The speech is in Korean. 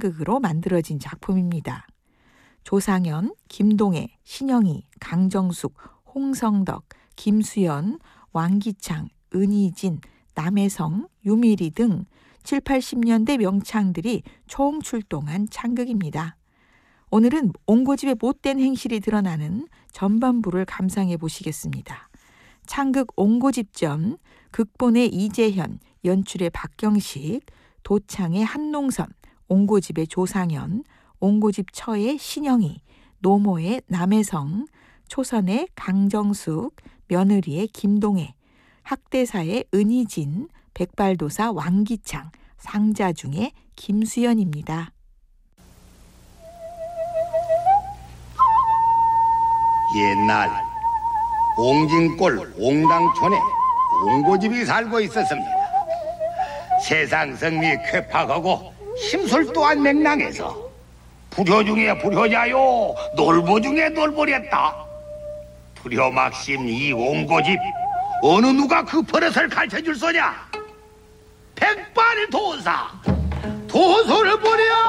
창극으로 만들어진 작품입니다. 조상현, 김동애, 신영희, 강정숙, 홍성덕, 김수연, 왕기창, 은희진, 남혜성, 유미리 등 7, 80년대 명창들이 총출동한 창극입니다. 오늘은 옹고집의 못된 행실이 드러나는 전반부를 감상해 보시겠습니다. 창극 옹고집전, 극본의 이재현, 연출의 박경식, 도창의 한농선, 옹고집의 조상현, 옹고집 처의 신영희, 노모의 남혜성, 초선의 강정숙, 며느리의 김동애, 학대사의 은희진, 백발도사 왕기창, 상자 중의 김수연입니다. 옛날 옹진골 옹당촌에 옹고집이 살고 있었습니다. 세상 성미 쾌팍하고 심술 또한 맹랑해서 불효 중에 불효자요 놀보 중에 놀보랬다. 불효 막심 이 옹고집 어느 누가 그 버릇을 가르쳐줄 소냐? 백발 도사 도소를 보려.